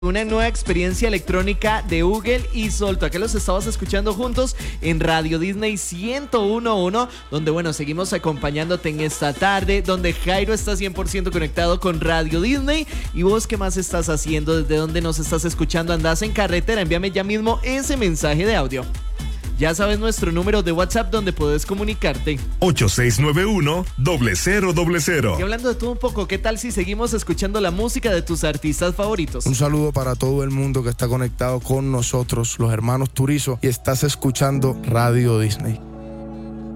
Una nueva experiencia electrónica de Ugel y Solto. Acá los estabas escuchando juntos en Radio Disney 101.1, donde bueno, seguimos acompañándote en esta tarde, donde Jairo está 100% conectado con Radio Disney. ¿Y vos qué más estás haciendo? ¿Desde dónde nos estás escuchando? ¿Andás en carretera? Envíame ya mismo ese mensaje de audio. Ya sabes nuestro número de WhatsApp donde puedes comunicarte. 8691-0000. Y hablando de todo un poco, ¿qué tal si seguimos escuchando la música de tus artistas favoritos? Un saludo para todo el mundo que está conectado con nosotros, los hermanos Turizo, y estás escuchando Radio Disney.